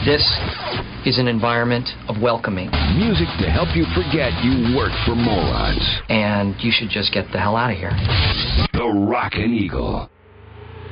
This is an environment of welcoming. Music to help you forget you work for morons. And you should just get the hell out of here. The Rockin' Eagle.